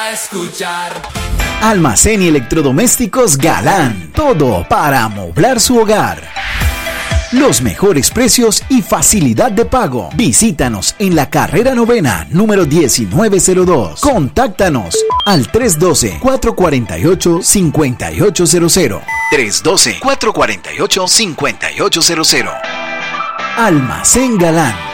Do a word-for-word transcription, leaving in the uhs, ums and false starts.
a escuchar. Almacén y electrodomésticos Galán. Todo para amoblar su hogar. Los mejores precios y facilidad de pago. Visítanos en la carrera novena, número diecinueve cero dos. Contáctanos al tres uno dos, cuatro cuatro ocho, cinco ocho cero cero. tres uno dos, cuatro cuatro ocho, cinco ocho cero cero. Almacén Galán.